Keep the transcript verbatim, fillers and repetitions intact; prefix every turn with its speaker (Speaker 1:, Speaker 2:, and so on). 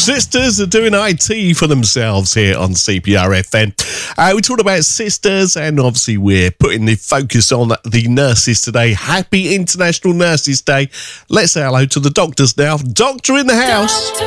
Speaker 1: Sisters are doing I T for themselves here on C P R F M. Uh, we talked about sisters, and obviously we're putting the focus on the nurses today. Happy International Nurses Day. Let's say hello to the doctors now. Doctor in the house.
Speaker 2: Doctor